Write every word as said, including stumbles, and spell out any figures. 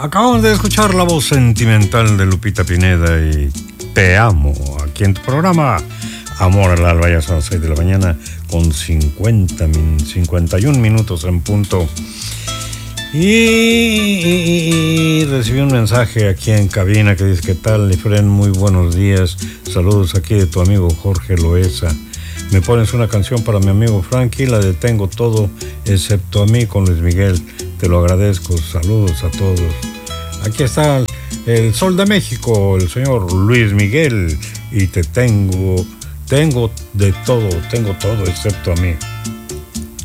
Acabamos de escuchar la voz sentimental de Lupita Pineda y Te Amo, aquí en tu programa Amor al Alba. Ya son las seis de la mañana con cincuenta, cincuenta y un minutos en punto. Y, y, y recibí un mensaje aquí en cabina que dice: ¿qué tal, Efren? Muy buenos días. Saludos aquí de tu amigo Jorge Loesa. Me pones una canción para mi amigo Frankie, la de Tengo Todo Excepto a Mí, con Luis Miguel. Te lo agradezco. Saludos a todos. Aquí está el, el Sol de México, el señor Luis Miguel. Y te tengo, tengo de todo, tengo todo excepto a mí.